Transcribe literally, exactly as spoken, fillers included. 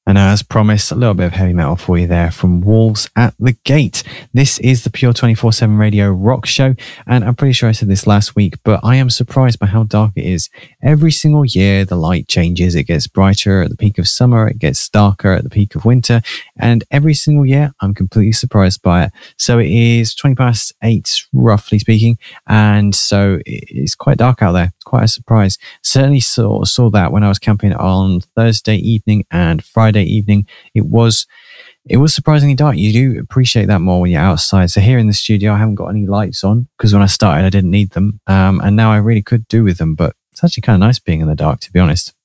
And as promised, a little bit of heavy metal for you there from Wolves at the Gate. This is the Pure twenty-four seven Radio Rock Show, and I'm pretty sure I said this last week, but I am surprised by how dark it is. Every single year, the light changes. It gets brighter at the peak of summer, it gets darker at the peak of winter, and every single year, I'm completely surprised by it. So it is twenty past eight, roughly speaking, and so it's quite dark out there. It's quite a surprise. Certainly saw, saw that when I was camping on Thursday evening and Friday evening. It was it was surprisingly dark. You do appreciate that more when you're outside. So here in the studio, I haven't got any lights on because when I started, I didn't need them, um, and now I really could do with them. But it's actually kind of nice being in the dark, to be honest.